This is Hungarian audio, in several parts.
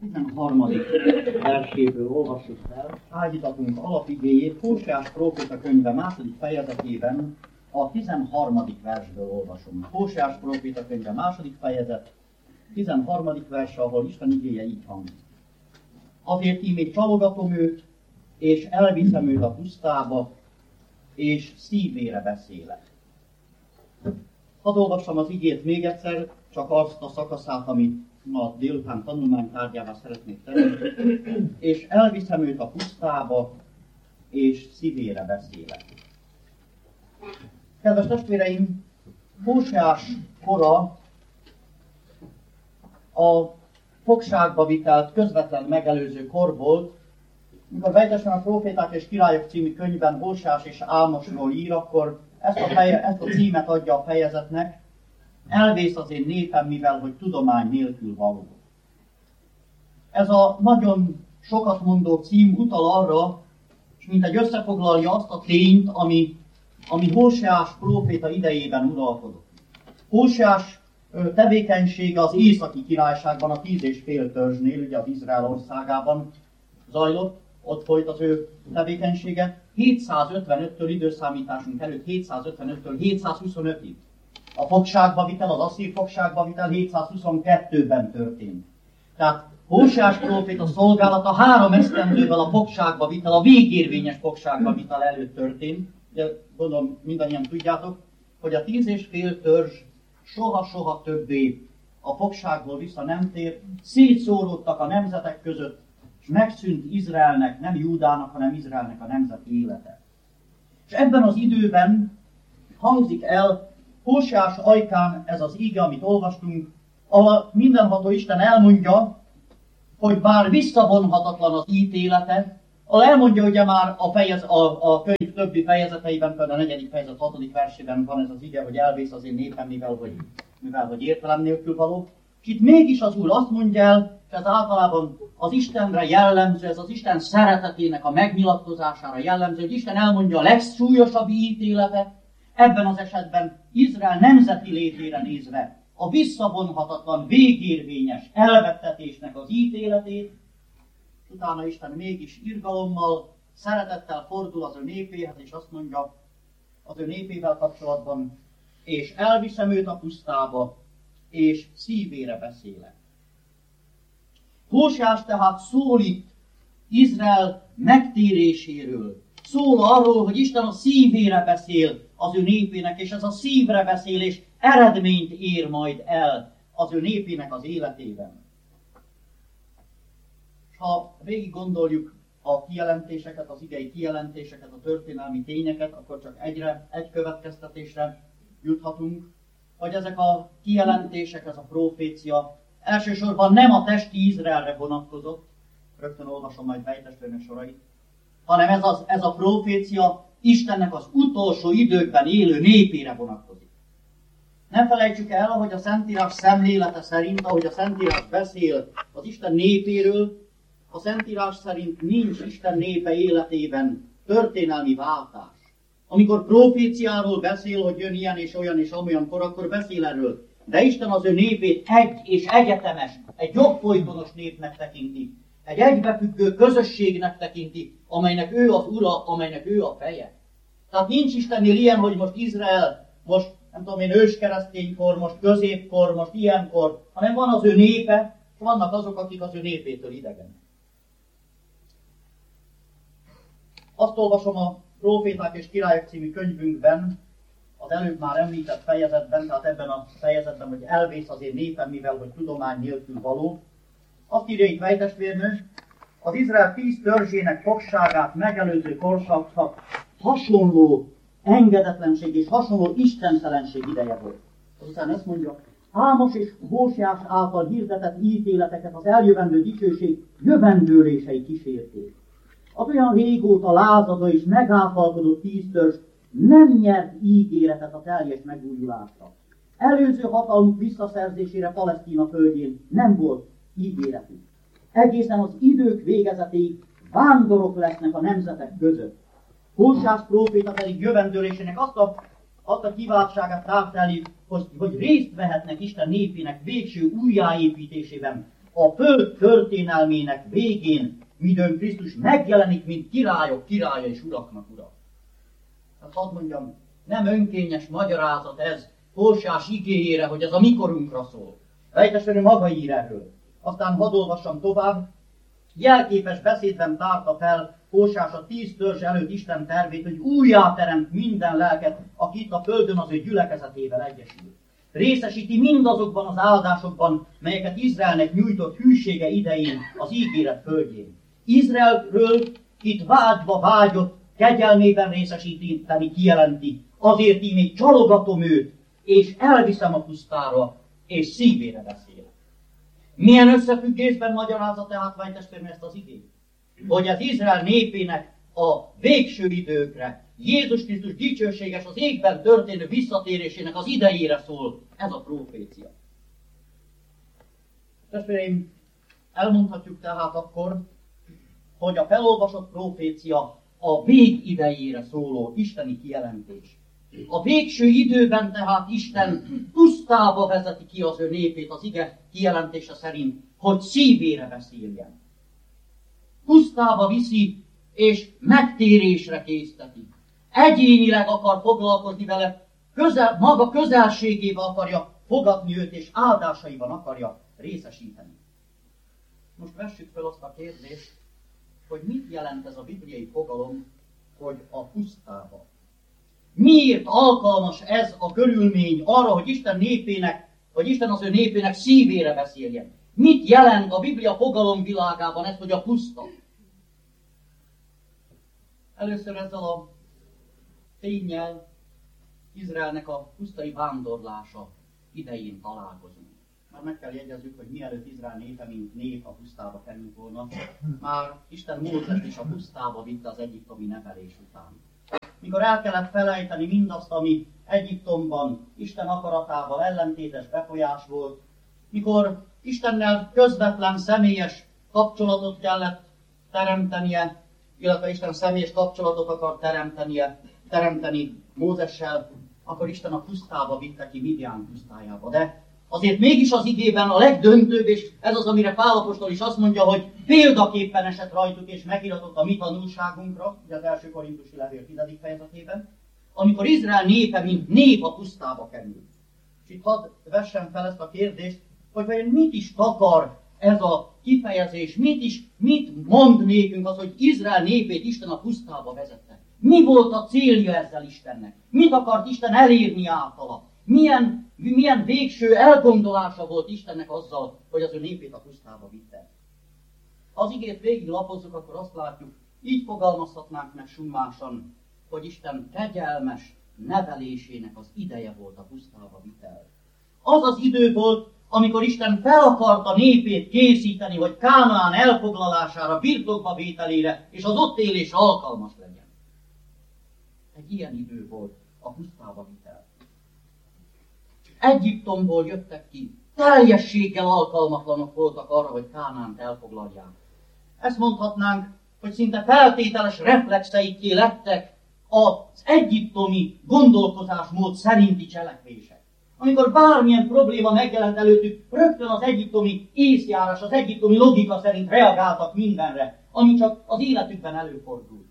13. verséből olvassuk fel áldítatunk alapigéjét, Hóseás próféta könyve 2. fejezetében a 13. versből olvasom. Hóseás próféta könyve 2. fejezet, 13. verse, ahol Isten igéje így hangzik. Azért ímét csalogatom őt, és elviszem őt a pusztába, és szívére beszélek. Hadd olvassam az igét még egyszer, csak azt a szakaszát, amit ma délután tanulmánytárgyává szeretnék tenni, és elviszem őt a pusztába, és szívére beszélek. Kedves testvéreim, Hóseás kora a fogságba vitelt közvetlen megelőző kor volt. Mikor Vejtesen a Próféták és Királyok című könyvben Hóseás és Ámosról ír, akkor ezt a címet adja a fejezetnek: elvész az én népem, mivel hogy tudomány nélkül való. Ez a nagyon sokat mondó cím utal arra, és mintegy összefoglalja azt a tényt, ami Hóseás próféta idejében uralkodott. Hóseás tevékenysége az északi királyságban, a 10,5 törzsnél, ugye az Izrael országában zajlott, ott folyt az ő tevékenysége, 755-től időszámításunk előtt, 755-től 725-ig. A fogságba vitel, az asszír fogságba vitel 722-ben történt. Tehát Hóseás próféta szolgálata 3 esztendővel a fogságba vitel, a végérvényes fogságba vitel előtt történt. De gondolom mindannyian tudjátok, hogy a 10,5 törzs soha-soha többé a fogságból vissza nem tér, szétszóródtak a nemzetek között, és megszűnt Izraelnek, nem Júdának, hanem Izraelnek a nemzeti élete. És ebben az időben hangzik el Hóseás ajkán ez az íge, amit olvastunk, ahol mindenható Isten elmondja, hogy bár visszavonhatatlan az ítélete, ahol elmondja, ugye már a könyv többi fejezeteiben, például a 4. fejezet 6. versében van ez az ige, hogy elvész az én népem, mivel hogy értelem nélkül való. És itt mégis az Úr azt mondja el, és ez általában az Istenre jellemző, ez az Isten szeretetének a megnyilatkozására jellemző, hogy Isten elmondja a legsúlyosabb ítéletet, ebben az esetben Izrael nemzeti létére nézve a visszavonhatatlan, végérvényes elvettetésnek az ítéletét, utána Isten mégis irgalommal, szeretettel fordul az ő népéhez, és azt mondja az ő népével kapcsolatban, és elviszem őt a pusztába, és szívére beszélek. Hóseás tehát szólít Izrael megtéréséről, szól arról, hogy Isten a szívére beszél az ő népének, és ez a szívre beszélés eredményt ér majd el az ő népének az életében. Ha végig gondoljuk a kijelentéseket, az igei kijelentéseket, a történelmi tényeket, akkor csak egy következtetésre juthatunk, hogy ezek a kijelentések, ez a profécia elsősorban nem a testi Izraelre vonatkozott, rögtön olvasom majd Vejtestvérnek sorait, hanem ez a profécia Istennek az utolsó időkben élő népére vonatkozik. Ne felejtsük el, hogy a Szentírás szemlélete szerint, ahogy a Szentírás beszél az Isten népéről, a Szentírás szerint nincs Isten népe életében történelmi váltás. Amikor proféciáról beszél, hogy jön ilyen és olyan és amolyan kor, akkor beszél erről. De Isten az ő népét egy és egyetemes, egy jogfolytonos népnek tekinti. Egy egybefüggő közösségnek tekinti, amelynek ő az ura, amelynek ő a feje. Tehát nincs Istennél ilyen, hogy most Izrael, most nem tudom én, őskereszténykor, most középkor, most ilyenkor, hanem van az ő népe, és vannak azok, akik az ő népétől idegenek. Azt olvasom a Próféták és Királyok című könyvünkben, az előbb már említett fejezetben, tehát ebben a fejezetben, hogy elvész az én népem, mivel hogy tudomány nélkül való. Azt írja itt Vejtestvérnő, az Izrael 10 törzsének fogságát megelőző korszaknak hasonló engedetlenség és hasonló istentelenség ideje volt. Azután ezt mondja, Ámos és Hóseás által hirdetett ítéleteket az eljövendő dicsőség jövendőlései kísérték. Az olyan régóta lázadó és megállapodott 10 törzs nem nyert ígéretet a teljes megújulásra. Előző hatalmuk visszaszerzésére Palesztina földjén nem volt ígéretük. Egészen az idők végezetéig vándorok lesznek a nemzetek között. Hóseás próféta pedig jövendőlésének azt a kiváltságát tárteli, hogy részt vehetnek Isten népének végső újjáépítésében, a föld történelmének végén, midőn Krisztus megjelenik, mint királyok királya és uraknak ura. Hát hadd mondjam, nem önkényes magyarázat ez Hóseás igéjére, hogy ez a mikorunkra szól. Rejtestvérő maga ír erről. Aztán hadd olvassam tovább. Jelképes beszédben tárta fel Hóseás a 10 törzs előtt Isten tervét, hogy újjáteremt minden lelket, aki itt a földön az ő gyülekezetével egyesül. Részesíti mindazokban az áldásokban, melyeket Izraelnek nyújtott hűsége idején az ígéret földjén. Izraelről itt vágyva vágyott, kegyelmében részesíteni kijelenti, azért így még csalogatom őt, és elviszem a pusztára, és szívére beszél. Milyen összefüggésben magyarázza tehát Vajtestvérem ezt az igét? Hogy az Izrael népének a végső időkre, Jézus Krisztus dicsőséges az égben történő visszatérésének az idejére szól ez a prófécia. Testvéreim, elmondhatjuk tehát akkor, hogy a felolvasott prófécia a vég idejére szóló isteni kijelentés. A végső időben tehát Isten pusztába vezeti ki az ő népét az ige kijelentése szerint, hogy szívére beszéljen. Pusztába viszi és megtérésre készteti. Egyénileg akar foglalkozni vele, maga közelségébe akarja fogadni őt, és áldásaiban akarja részesíteni. Most vessük fel azt a kérdést, hogy mit jelent ez a bibliai fogalom, hogy a pusztába. Miért alkalmas ez a körülmény arra, hogy Isten népének, vagy Isten az ő népének szívére beszéljen? Mit jelent a Biblia fogalom világában ez, hogy a puszta? Először ezzel a ténnyel Izraelnek a pusztai vándorlása idején találkozunk. Már meg kell jegyezzük, hogy mielőtt Izrael népe, mint nép a pusztába került volna, már Isten Mózest is a pusztába vitte az egyiptomi nevelés után. Mikor el kellett felejteni mindazt, ami Egyiptomban Isten akaratával ellentétes befolyás volt, mikor Istennel közvetlen személyes kapcsolatot kellett teremtenie, illetve Isten személyes kapcsolatot akar teremteni Mózessel, akkor Isten a pusztába vitte ki Midian pusztájába. De azért mégis az igében a legdöntőbb, és ez az, amire Pál apostol is azt mondja, hogy példaképpen esett rajtuk, és megiratott a mi tanulságunkra, ugye az 1. Korintusi levél 10. fejezetében, amikor Izrael népe, mint nép a pusztába került. És itt hadd vessem fel ezt a kérdést, hogy vajon mit is takar ez a kifejezés, mit mond nékünk az, hogy Izrael népét Isten a pusztába vezette. Mi volt a célja ezzel Istennek? Mit akart Isten elérni általa? Milyen végső elgondolása volt Istennek azzal, hogy az ő népét a pusztába vitte? Ha az igét végig lapozzuk, akkor azt látjuk, így fogalmazhatnánk meg summásan, hogy Isten kegyelmes nevelésének az ideje volt a pusztába vitel. Az az idő volt, amikor Isten fel akarta népét készíteni, hogy Kánaán elfoglalására, birtokba vételére és az ott élés alkalmas legyen. Egy ilyen idő volt a pusztába vitel. Egyiptomból jöttek ki, teljességgel alkalmatlanok voltak arra, hogy Kánánt elfoglalják. Ezt mondhatnánk, hogy szinte feltételes reflexeikké lettek az egyiptomi gondolkozásmód szerinti cselekvések. Amikor bármilyen probléma megjelent előttük, rögtön az egyiptomi észjárás, az egyiptomi logika szerint reagáltak mindenre, ami csak az életükben előfordult.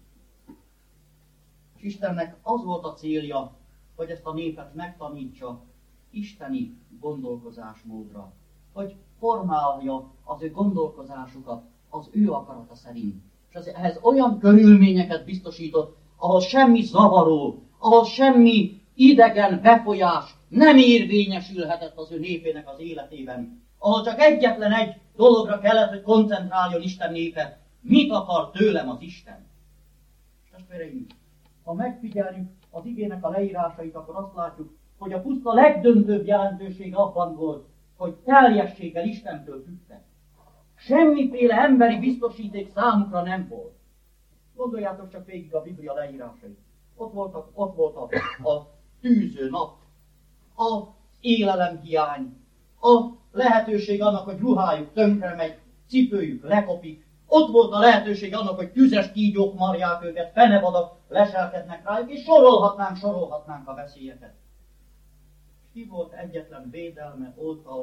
És Istennek az volt a célja, hogy ezt a népet megtanítsa isteni gondolkozásmódra, hogy formálja az ő gondolkozásukat az ő akarata szerint. És ehhez olyan körülményeket biztosított, ahol semmi zavaró, ahol semmi idegen befolyás nem érvényesülhetett az ő népének az életében, ahol csak egyetlen egy dologra kellett, hogy koncentráljon Isten népe, mit akar tőlem az Isten. Testvéreim, ha megfigyeljük az igének a leírásait, akkor azt látjuk, hogy a puszta legdöntőbb jelentősége abban volt, hogy teljességgel Istentől függtek. Semmiféle emberi biztosíték számukra nem volt. Gondoljátok csak végig a Biblia leírásait. Ott volt a tűző nap, az élelemhiány, a lehetőség annak, hogy ruhájuk tönkre megy, cipőjük lekopik. Ott volt a lehetőség annak, hogy tüzes kígyók marják őket, fenevadak leselkednek rájuk, és sorolhatnánk a veszélyeket. Ki volt egyetlen védelme, oltalma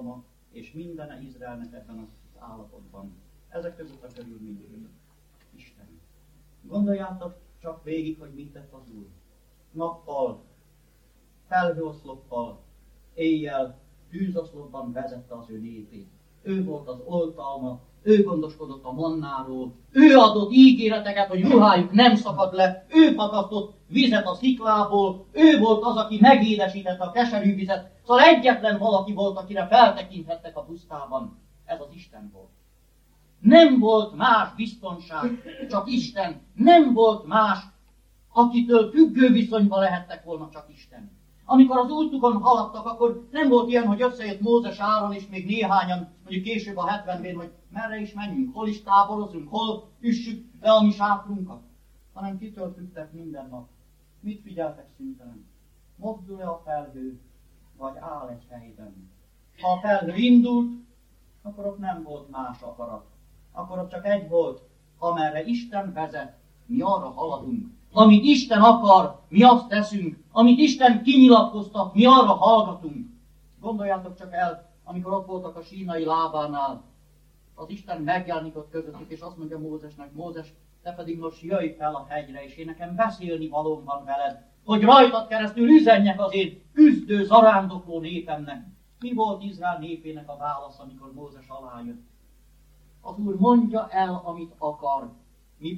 és minden Izraelnek ebben az állapotban. Ezek között a körülmények között. Isten. Gondoljátok csak végig, hogy mit tett az Úr. Nappal, felhőoszloppal, éjjel, tűzoszlopban vezette az ő népét. Ő volt az oltalma, ő gondoskodott a mannáról, ő adott ígéreteket, hogy ruhájuk nem szakad le, ő fakasztott vizet a sziklából, ő volt az, aki megédesítette a keserű vizet, szóval egyetlen valaki volt, akire feltekinthettek a pusztában. Ez az Isten volt. Nem volt más biztonság, csak Isten. Nem volt más, akitől függő viszonyban lehettek volna, csak Isten. Amikor az útukon haladtak, akkor nem volt ilyen, hogy összejött Mózes, Áron és még néhányan, mondjuk később a 70-ben, hogy merre is menjünk, hol is táborozunk, hol üssük le a mi sátrunkat. Hanem kitől függtek minden nap. Mit figyeltek szüntelen? Mozdul-e a felhő, vagy áll egy helyben? Ha a felhő indult, akkor ott nem volt más akarat. Akkor ott csak egy volt, amerre Isten vezet, mi arra haladunk. Amit Isten akar, mi azt teszünk. Amit Isten kinyilatkoztat, mi arra hallgatunk. Gondoljátok csak el, amikor ott voltak a sínai lábánál, az Isten megjelenik ott közöttük, és azt mondja Mózesnek, Mózes, te pedig most jöjj fel a hegyre, és én nekem beszélni valóm van veled, hogy rajtad keresztül üzenjek az én küzdő, zarándokló népemnek. Mi volt Izrael népének a válasz, amikor Mózes alájött? Az Úr mondja el, amit akar, mi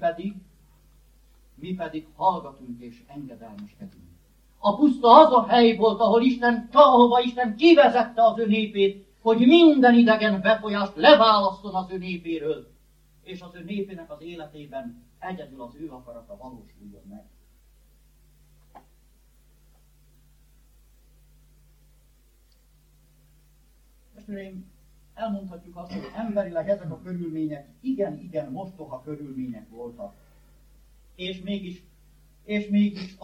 pedig hallgatunk és engedelmeskedünk. A puszta az a hely volt, ahova Isten kivezette az ő népét, hogy minden idegen befolyást leválasszon az ő népéről, és az ő népének az életében egyedül az ő akarata valósuljon meg. Testvéreim, elmondhatjuk azt, hogy emberileg ezek a körülmények igen mostoha körülmények voltak. És mégis